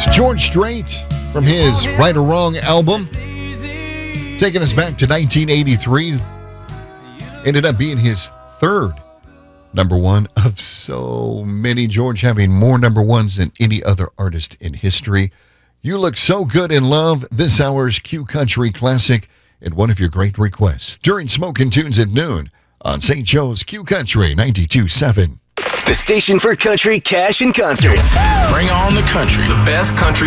George Strait from his Right or Wrong album. Taking us back to 1983. Ended up being his third number one of so many. George having more number ones than any other artist in history. You Look So Good in Love, this hour's Q Country Classic, and one of your great requests during Smokin' Tunes at noon on St. Joe's Q Country 92.7. The station for country, cash, and concerts. Bring on the country. The best country